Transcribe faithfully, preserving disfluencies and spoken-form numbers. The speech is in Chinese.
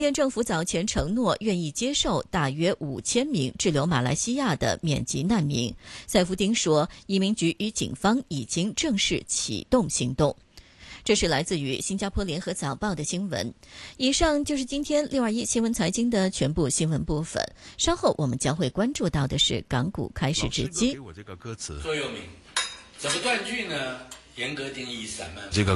甸政府早前承诺愿意接受大约五千名滞留马来西亚的免籍难民。塞夫丁说，移民局与警方已经正式启动行动。这是来自于新加坡联合早报的新闻。以上就是今天六二一新闻财经的全部新闻部分。稍后我们将会关注到的是港股开市之机。 给我这个歌词座右铭怎么断句呢？严格定义散漫。 这个